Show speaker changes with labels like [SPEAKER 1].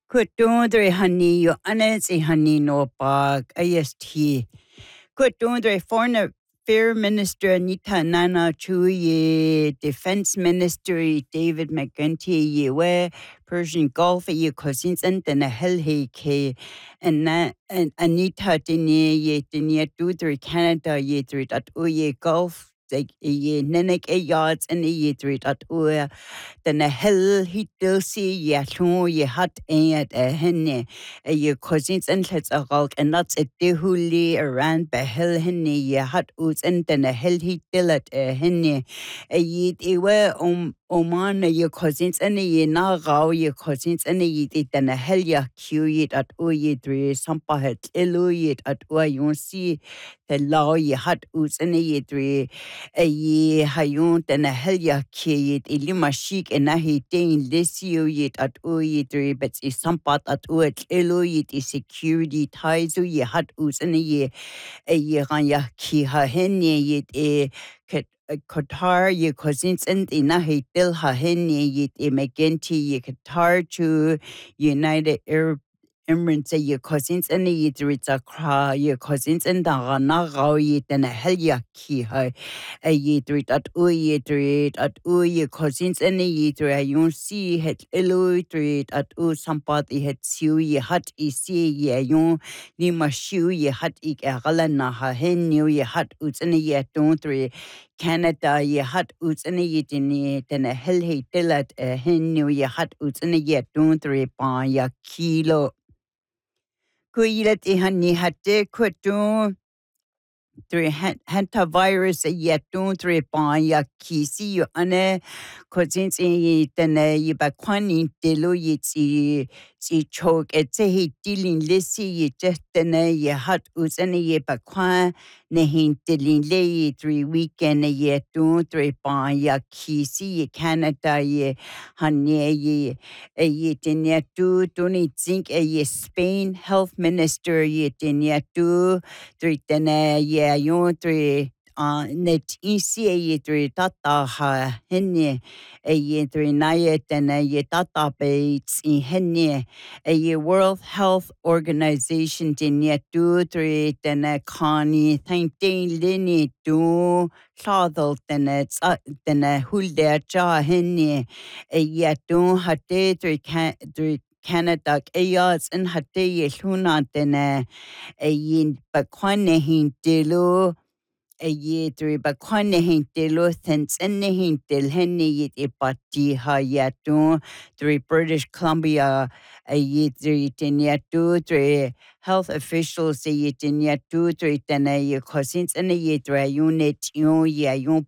[SPEAKER 1] Kutundre honey, you anansi honey no bag, AST. Kutundre foreign Fair Minister Anita Nana Chui, Defense Minister David McGuinty, ye we Persian Gulf, ye cousins and then a hell he ke, and Anita Dini, ye Dinia Dudre Canada, ye three that ye Gulf. Like ye nenek a yards and ye three that den hell he still see ye llw ye hat at a henne a ye cousins and let's a gulk and that's a dehuli around behel henne ye hat oots and den a hell he still at a henne a ye ewe Oman ye cousins and ye na gao ye cousins and ye den a hell ya q yet at o ye three sampa het elu yet at o you see the law ye hat oots and ye three a ye hayun and a hell ya kid ilima chic and a he dane lisio yet at o ye three but is sampat at o elu yet is security ties ye hat oots and a ye ya ki ha hen yet a Qatar ye cousins and in a he till ha hen yet a McGinty ye Qatar to United Arab Emirates ye cousins and ye three a ye cousins and the na yet and a hell ya ki ha a ye three at o ye three at o ye cousins and ye three a yon see het elo three at o sampati het siu ye hat I see ye yon ni ma shiu ye hat ik agala na ha hen new ye hat uts and ye don't three Canada ye hat uts and ye dini then a hell he dillat a hen new ye hat uts and ye don't three pa ya kilo kuilet I hani hatte kutu three hantavirus yet don't reply ya kisi you ane cousins in tene you bakwani delo yitsi si choke et say he dealing lissy you just tene ye hat usane ye bakwan ne hin dealing lay 3 weekend ye don't reply ya kisi ye Canada ye hanye ye ye tene tu don't think ye Spain health minister ye tene tu three tene yeah yon three net easy ye three tata ha henne a ye three naya tene ye tata bates in henne a ye World Health Organization tene two three tene kani thank lini do thadol tene hulde cha henne a ye do hatte three Canada ayas and hatte ye luna tene a yin bakwane hin delo a ye three bakwane hin delo since and hin del henne yit e pati ha yato three British Columbia a ye three teniatu three health officials say ye teniatu three tena ye cousins and a ye three unit yon ye yon